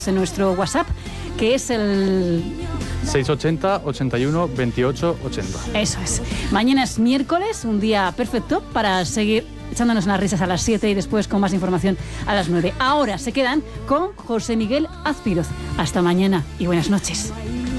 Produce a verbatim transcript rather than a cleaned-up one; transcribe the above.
en nuestro WhatsApp, que es el seiscientos ochenta, ochenta y uno, veintiocho, ochenta. Eso es. Mañana es miércoles, un día perfecto para seguir echándonos unas risas a las siete y después con más información a las nueve. Ahora se quedan con José Miguel Azpiroz. Hasta mañana y buenas noches.